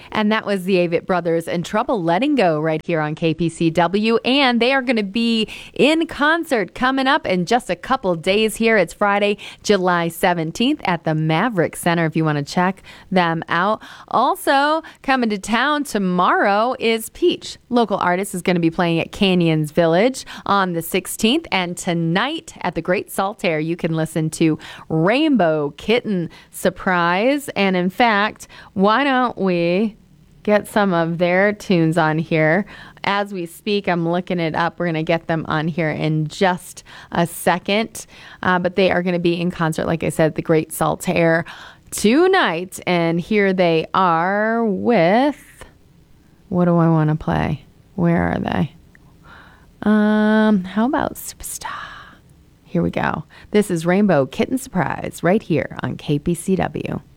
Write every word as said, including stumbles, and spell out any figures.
And that was the Avett Brothers and Trouble Letting Go right here on K P C W. And they are going to be in concert coming up in just a couple days here. It's Friday, July seventeenth at the Maverick Center if you want to check them out. Also, coming to town tomorrow is Peach. Local artist is going to be playing at Canyons Village on the sixteenth. And tonight at the Great Saltaire, you can listen to Rainbow Kitten Surprise. And in fact, why don't we get some of their tunes on here as we speak? I'm looking it up. We're going to get them on here in just a second. Uh, but they are going to be in concert, like I said, at the Great Saltaire tonight. And here they are with, what do I want to play? Where are they? Um, how about Superstar? Here we go. This is Rainbow Kitten Surprise right here on K P C W.